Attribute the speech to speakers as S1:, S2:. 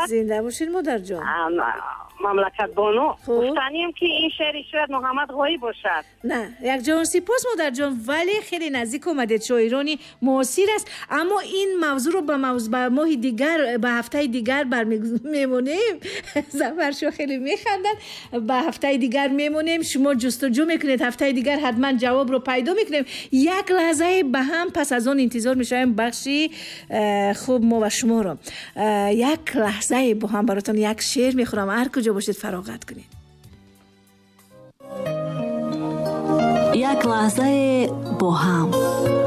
S1: زنده باشین مادر جان.
S2: مملکت بانو گفتنیم که این شعر شاید محمد غایی باشد.
S1: نه یک جان سپاس مادر جان، ولی خیلی نزدیک اومدید. شاعرانی معاصر است، اما این موضوع رو به ماه دیگر به هفته دیگر میمونیم. زفرشو خیلی میخندن. به هفته دیگر میمونیم، شما جستجو میکنید، هفته دیگر حتما جواب رو پیدا میکنیم. یک لحظه به هم پس از آن انتظار میشیم بخشی خوب ما و شما رو. یک لحظه با هم براتون یک شعر میخونم، هر کجا باشید فراغت کنید.
S3: یک لحظه با هم.